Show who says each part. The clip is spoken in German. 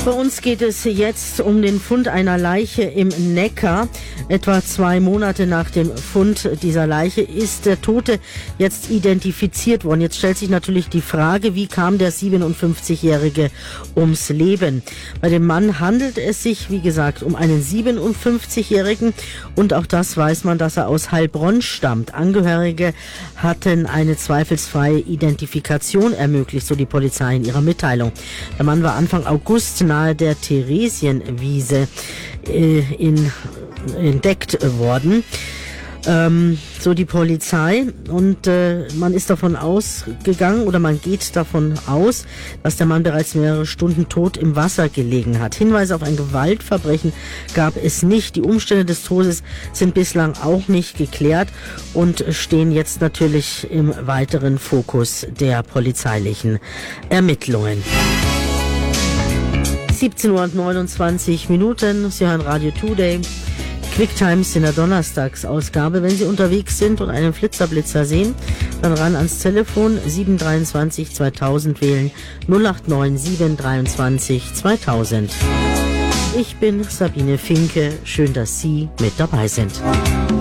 Speaker 1: Bei uns geht es jetzt um den Fund einer Leiche im Neckar. Etwa 2 Monate nach dem Fund dieser Leiche ist der Tote jetzt identifiziert worden. Jetzt stellt sich natürlich die Frage, wie kam der 57-Jährige ums Leben? Bei dem Mann handelt es sich, wie gesagt, um einen 57-Jährigen und auch das weiß man, dass er aus Heilbronn stammt. Angehörige hatten eine zweifelsfreie Identifikation ermöglicht, so die Polizei in ihrer Mitteilung. Der Mann war Anfang August nahe der Theresienwiese entdeckt worden, so die Polizei. Und man ist davon ausgegangen oder man geht davon aus, dass der Mann bereits mehrere Stunden tot im Wasser gelegen hat. Hinweise auf ein Gewaltverbrechen gab es nicht. Die Umstände des Todes sind bislang auch nicht geklärt und stehen jetzt natürlich im weiteren Fokus der polizeilichen Ermittlungen. 17:29 Uhr. Sie hören Radio Today. Quick Times in der Donnerstagsausgabe. Wenn Sie unterwegs sind und einen Flitzerblitzer sehen, dann ran ans Telefon 723 2000 wählen 089 723 2000. Ich bin Sabine Finke. Schön, dass Sie mit dabei sind.